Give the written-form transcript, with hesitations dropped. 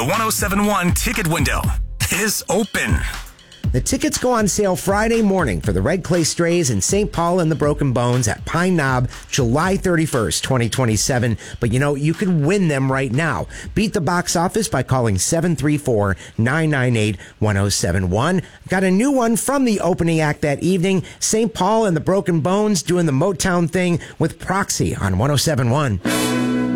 The 1071 ticket window is open. The tickets go on sale Friday morning for the Red Clay Strays and St. Paul and the Broken Bones at Pine Knob, July 31st, 2027. But you can win them right now. Beat the box office by calling 734-998-1071. Got a new one from the opening act that evening. St. Paul and the Broken Bones doing the Motown thing with Proxy on 1071.